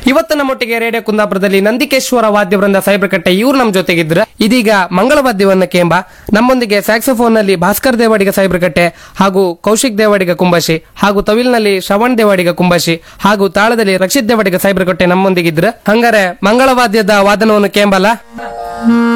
ಇವತ್ತು ನಮ್ಮೊಟ್ಟಿಗೆ ರೇಡಿಯೋ ಕುಂದಾಪುರದಲ್ಲಿ ನಂದಿಕೇಶ್ವರ ವಾದ್ಯವೃಂದ ಸೈಬ್ರಕಟ್ಟೆ ಇವ್ರು ನಮ್ ಜೊತೆಗಿದ್ರ. ಇದೀಗ ಮಂಗಳವಾದ್ಯವನ್ನ ಕೇಂಬ ನಮ್ಮೊಂದಿಗೆ ಸ್ಯಾಕ್ಸೋಫೋನ್ ನಲ್ಲಿ ಭಾಸ್ಕರ್ ದೇವಾಡಿಗ ಸೈಬ್ರಕಟ್ಟೆ ಹಾಗೂ ಕೌಶಿಕ್ ದೇವಾಡಿಗ ಕುಂಬಾಶಿ ಹಾಗೂ ತವಿಲ್ನಲ್ಲಿ ಶ್ರವಣ್ ದೇವಾಡಿಗ ಕುಂಬಾಶಿ ಹಾಗೂ ತಾಳದಲ್ಲಿ ರಕ್ಷಿತ್ ದೇವಾಡಿಗ ಸೈಬ್ರಕಟ್ಟೆ ನಮ್ಮೊಂದಿಗಿದ್ರ. ಹಂಗಾರೆ ಮಂಗಳವಾದ್ಯದ ವಾದನವನ್ನು ಕೇಂಬಲ್ಲ.